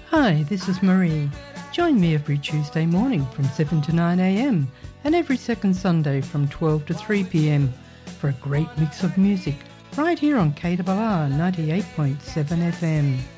Hi, this is Marie. Join me every Tuesday morning from 7 to 9 a.m. and every second Sunday from 12 to 3 p.m. for a great mix of music right here on KRR 98.7 FM.